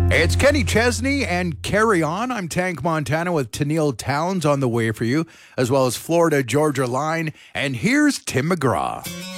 It's Kenny Chesney and Carry On. I'm Tank Montana with Tennille Towns on the way for you, as well as Florida Georgia Line. And here's Tim McGraw.